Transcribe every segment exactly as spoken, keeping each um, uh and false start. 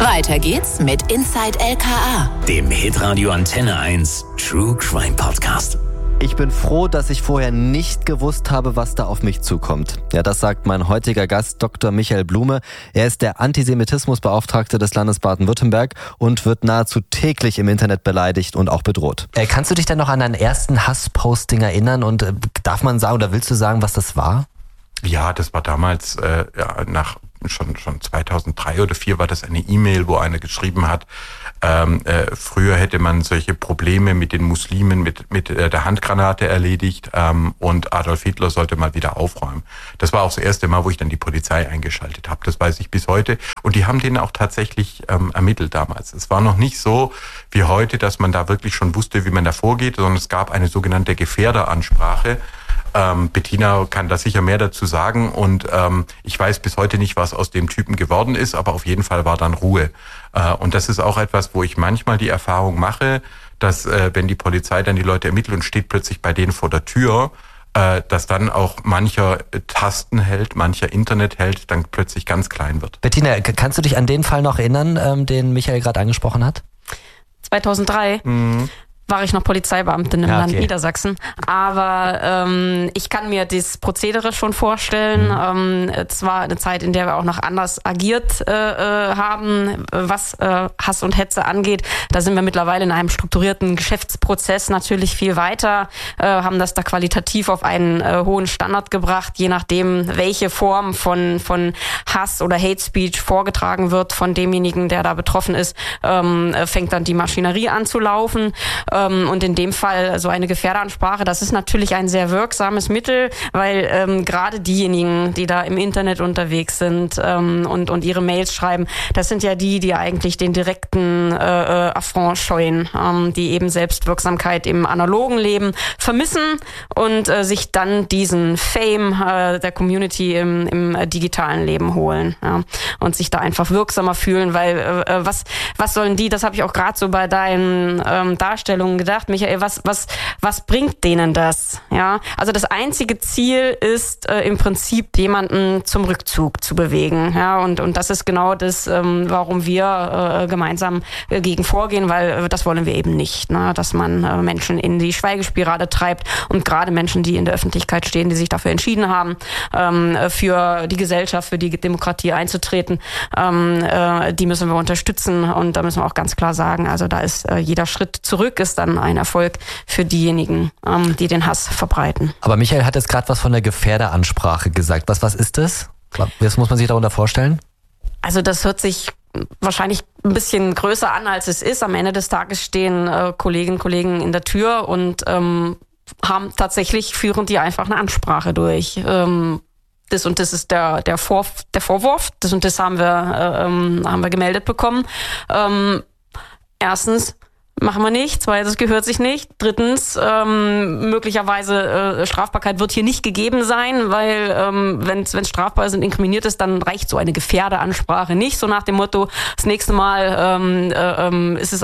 Weiter geht's mit Inside L K A, dem Hitradio Antenne eins True Crime Podcast. Ich bin froh, dass ich vorher nicht gewusst habe, was da auf mich zukommt. Ja, das sagt mein heutiger Gast, Doktor Michael Blume. Er ist der Antisemitismusbeauftragte des Landes Baden-Württemberg und wird nahezu täglich im Internet beleidigt und auch bedroht. Äh, kannst du dich denn noch an deinen ersten Hassposting erinnern und äh, darf man sagen oder willst du sagen, was das war? Ja, das war damals äh, ja, nach schon schon zweitausenddrei oder vier war das eine E-Mail, wo einer geschrieben hat, ähm, äh, früher hätte man solche Probleme mit den Muslimen mit mit äh, der Handgranate erledigt ähm, und Adolf Hitler sollte mal wieder aufräumen. Das war auch das erste Mal, wo ich dann die Polizei eingeschaltet habe. Das weiß ich bis heute. Und die haben den auch tatsächlich ähm, ermittelt damals. Es war noch nicht so wie heute, dass man da wirklich schon wusste, wie man da vorgeht, sondern es gab eine sogenannte Gefährderansprache. Ähm, Bettina kann da sicher mehr dazu sagen und ähm, ich weiß bis heute nicht, was aus dem Typen geworden ist, aber auf jeden Fall war dann Ruhe. Äh, und das ist auch etwas, wo ich manchmal die Erfahrung mache, dass äh, wenn die Polizei dann die Leute ermittelt und steht plötzlich bei denen vor der Tür, äh, dass dann auch mancher Tastenheld, mancher Internetheld dann plötzlich ganz klein wird. Bettina, kannst du dich an den Fall noch erinnern, ähm, den Michael gerade angesprochen hat? zweitausenddrei Mhm. war ich noch Polizeibeamtin im ja, okay. Land Niedersachsen. Aber ähm, ich kann mir das Prozedere schon vorstellen. Mhm. Ähm, es war eine Zeit, in der wir auch noch anders agiert äh, haben, was äh, Hass und Hetze angeht. Da sind wir mittlerweile in einem strukturierten Geschäftsprozess natürlich viel weiter, äh, haben das da qualitativ auf einen äh, hohen Standard gebracht, je nachdem, welche Form von von Hass oder Hate Speech vorgetragen wird von demjenigen, der da betroffen ist, ähm, fängt dann die Maschinerie an zu laufen. Und in dem Fall so eine Gefährderansprache, das ist natürlich ein sehr wirksames Mittel, weil ähm, gerade diejenigen, die da im Internet unterwegs sind ähm, und und ihre Mails schreiben, das sind ja die, die eigentlich den direkten äh, Affront scheuen, ähm, die eben Selbstwirksamkeit im analogen Leben vermissen und äh, sich dann diesen Fame äh, der Community im, im digitalen Leben holen, ja, und sich da einfach wirksamer fühlen, weil äh, was was sollen die, das habe ich auch gerade so bei deinen ähm, Darstellungen gedacht, Michael, was was was bringt denen das? Ja, also das einzige Ziel ist äh, im Prinzip jemanden zum Rückzug zu bewegen, ja, und und das ist genau das, ähm, warum wir äh, gemeinsam äh, gegen vorgehen, weil äh, das wollen wir eben nicht, ne, dass man äh, Menschen in die Schweigespirale treibt und gerade Menschen, die in der Öffentlichkeit stehen, die sich dafür entschieden haben, ähm, für die Gesellschaft, für die Demokratie einzutreten, ähm, äh, die müssen wir unterstützen und da müssen wir auch ganz klar sagen, also da ist äh, jeder Schritt zurück ist dann ein Erfolg für diejenigen, ähm, die den Hass verbreiten. Aber Michael hat jetzt gerade was von der Gefährderansprache gesagt. Was, was ist das? Was muss man sich darunter vorstellen? Also das hört sich wahrscheinlich ein bisschen größer an, als es ist. Am Ende des Tages stehen äh, Kolleginnen und Kollegen in der Tür und ähm, haben tatsächlich, führen die einfach eine Ansprache durch. Ähm, das und das ist der, der, Vor, der Vorwurf, das und das haben wir, äh, ähm, haben wir gemeldet bekommen. Ähm, erstens, machen wir nicht. Zweitens, gehört sich nicht. Drittens, ähm, möglicherweise äh, Strafbarkeit wird hier nicht gegeben sein, weil ähm, wenn es strafbar ist und inkriminiert ist, dann reicht so eine Gefährderansprache nicht. So nach dem Motto, das nächste Mal ähm, äh, ist es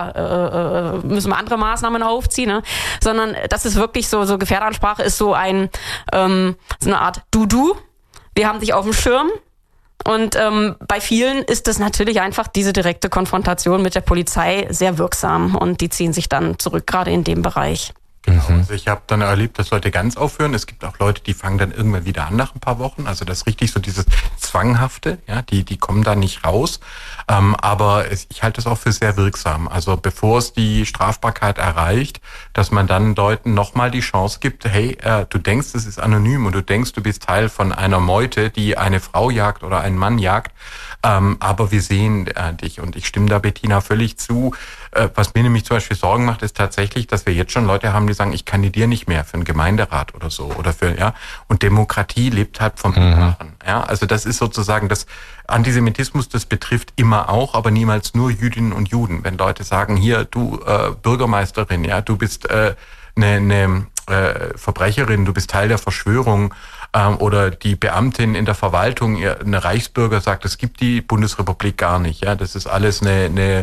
aber, äh, müssen wir andere Maßnahmen aufziehen, ne? Sondern das ist wirklich so, so Gefährderansprache ist so ein ähm, so eine Art Du-Du. Wir haben dich auf dem Schirm. Und ähm, bei vielen ist das natürlich einfach diese direkte Konfrontation mit der Polizei sehr wirksam und die ziehen sich dann zurück, gerade in dem Bereich. Genau. Also ich habe dann erlebt, dass Leute ganz aufhören. Es gibt auch Leute, die fangen dann irgendwann wieder an nach ein paar Wochen. Also das ist richtig so dieses Zwanghafte, ja, die die kommen da nicht raus. Ähm, aber es, ich halte das auch für sehr wirksam. Also bevor es die Strafbarkeit erreicht, dass man dann Leuten nochmal die Chance gibt, hey, äh, du denkst, es ist anonym und du denkst, du bist Teil von einer Meute, die eine Frau jagt oder einen Mann jagt. Ähm, aber wir sehen äh, dich und ich stimme da Bettina völlig zu. Äh, was mir nämlich zum Beispiel Sorgen macht, ist tatsächlich, dass wir jetzt schon Leute haben, die sagen, ich kandidiere nicht mehr für einen Gemeinderat oder so oder für, ja. Und Demokratie lebt halt vom Mitmachen, mhm. ja. Also das ist sozusagen das Antisemitismus, das betrifft immer auch, aber niemals nur Jüdinnen und Juden. Wenn Leute sagen, hier, du äh, Bürgermeisterin, ja, du bist äh, eine, eine äh, Verbrecherin, du bist Teil der Verschwörung, oder die Beamtin in der Verwaltung, eine Reichsbürger sagt, es gibt die Bundesrepublik gar nicht. Ja, das ist alles eine, eine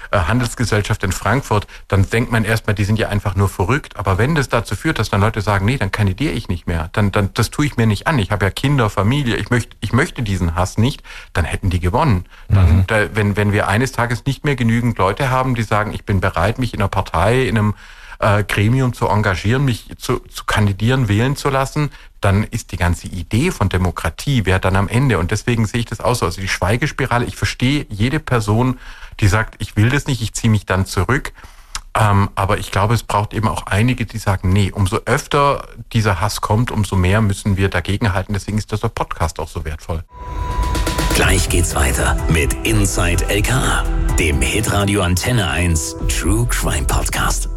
äh, Handelsgesellschaft in Frankfurt, dann denkt man erstmal, die sind ja einfach nur verrückt. Aber wenn das dazu führt, dass dann Leute sagen, nee, dann kandidiere ich nicht mehr, dann, dann das tue ich mir nicht an. Ich habe ja Kinder, Familie, ich möchte, ich möchte diesen Hass nicht, dann hätten die gewonnen. Dann, mhm. da, wenn, wenn wir eines Tages nicht mehr genügend Leute haben, die sagen, ich bin bereit, mich in einer Partei, in einem äh, Gremium zu engagieren, mich zu, zu kandidieren, wählen zu lassen, dann ist die ganze Idee von Demokratie, wer dann am Ende. Und deswegen sehe ich das auch so. Also die Schweigespirale, ich verstehe jede Person, die sagt, ich will das nicht, ich ziehe mich dann zurück. Ähm, aber ich glaube, es braucht eben auch einige, die sagen, nee, umso öfter dieser Hass kommt, umso mehr müssen wir dagegenhalten. Deswegen ist dieser Podcast auch so wertvoll. Gleich geht's weiter mit Inside L K A, dem Hitradio Antenne eins True Crime Podcast.